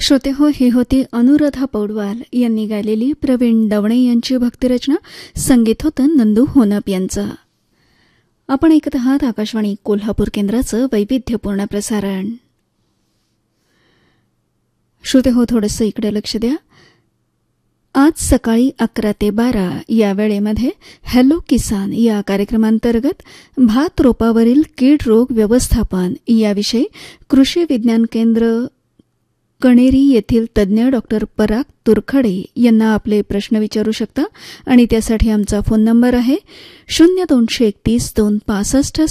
श्रोते हो, ही होती अनुराधा पौडवाल यांनी गायलेली प्रवीण दवणे यांची भक्तिरचना. संगीत होतं नंदू होनप यांचं. आपण ऐकत आहात आकाशवाणी कोल्हापूर केंद्राचं वैविध्यपूर्ण प्रसारण. श्रोते हो, थोडंसं इकडे लक्ष द्या. आज सकाळी 11 ते 12 या वेळेमध्ये हॅलो किसान या कार्यक्रमांतर्गत भात रोपावरील कीड रोग व्यवस्थापन याविषयी कृषी विज्ञान केंद्र कणेरी येथील तज्ज्ञ डॉक्टर पराग तुरखडे यांना आपले प्रश्न विचारू शकता. आणि त्यासाठी आमचा फोन नंबर आहे 0231 265